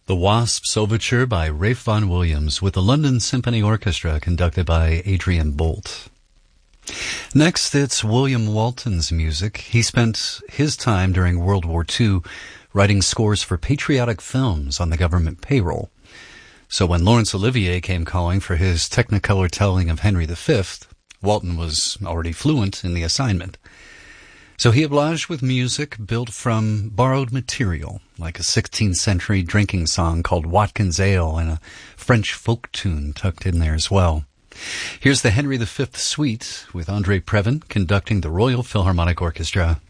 The Wasps Overture by Ralph Vaughan Williams with the London Symphony Orchestra conducted by Adrian Bolt. Next, it's William Walton's music. He spent his time during World War II writing scores for patriotic films on the government payroll. So when Laurence Olivier came calling for his Technicolor telling of Henry V, Walton was already fluent in the assignment. So he obliged with music built from borrowed material, like a 16th century drinking song called Watkins Ale and a French folk tune tucked in there as well. Here's the Henry V Suite with Andre Previn conducting the Royal Philharmonic Orchestra.